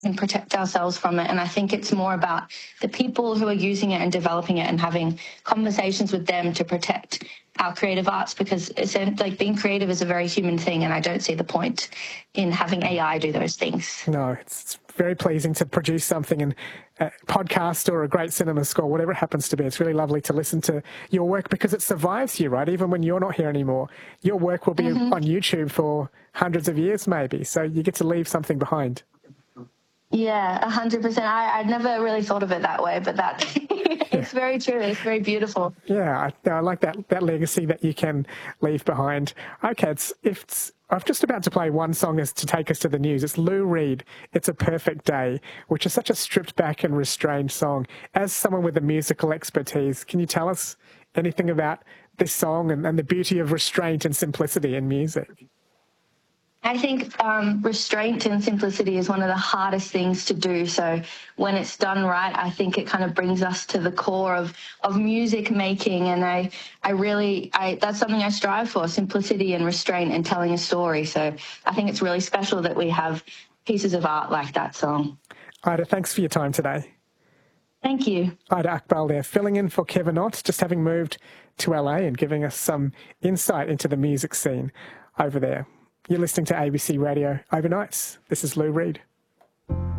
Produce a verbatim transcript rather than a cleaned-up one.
and protect ourselves from it. And I think it's more about the people who are using it and developing it and having conversations with them to protect our creative arts, because it's like being creative is a very human thing, and I don't see the point in having A I do those things. No, it's very pleasing to produce something, and a podcast or a great cinema score, whatever it happens to be. It's really lovely to listen to your work because it survives you, right? Even when you're not here anymore, your work will be mm-hmm. on YouTube for hundreds of years maybe, so you get to leave something behind. Yeah, a hundred percent. I I'd never really thought of it that way, but that it's very true. It's very beautiful. Yeah, I, I like that that legacy that you can leave behind. Okay, it's if it's, I'm just about to play one song as to take us to the news. It's Lou Reed, "It's a Perfect Day," which is such a stripped back and restrained song. As someone with a musical expertise, can you tell us anything about this song and, and the beauty of restraint and simplicity in music? I think um, restraint and simplicity is one of the hardest things to do. So when it's done right, I think it kind of brings us to the core of, of music making. And I, I really, I, that's something I strive for, simplicity and restraint and telling a story. So I think it's really special that we have pieces of art like that song. Ida, thanks for your time today. Thank you. Ida Akbal there, filling in for Kevin Ott, just having moved to L A and giving us some insight into the music scene over there. You're listening to A B C Radio Overnights. This is Lou Reed.